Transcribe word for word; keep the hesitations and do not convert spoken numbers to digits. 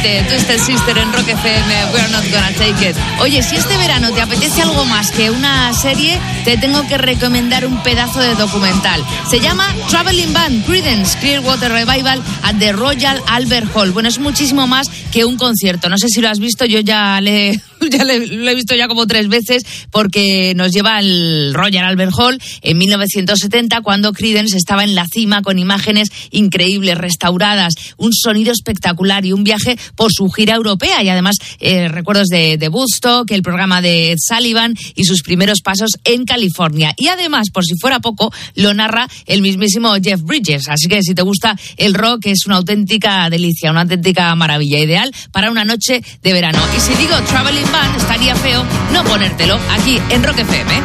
Exactamente, Twisted Sister en Rock F M, We're Not Gonna Take It. Oye, si este verano te apetece algo más que una serie, te tengo que recomendar un pedazo de documental. Se llama Traveling Band, Creedence Clearwater Revival at the Royal Albert Hall. Bueno, es muchísimo más que un concierto. No sé si lo has visto, yo ya le... Ya le, lo he visto ya como tres veces porque nos lleva al Royal Albert Hall en mil novecientos setenta, cuando Creedence estaba en la cima, con imágenes increíbles, restauradas, un sonido espectacular y un viaje por su gira europea, y además eh, recuerdos de, de Woodstock, el programa de Ed Sullivan y sus primeros pasos en California. Y además, por si fuera poco, lo narra el mismísimo Jeff Bridges. Así que si te gusta el rock, es una auténtica delicia, una auténtica maravilla, ideal para una noche de verano. Y si digo Traveling Band, estaría feo no ponértelo aquí en Rock F M.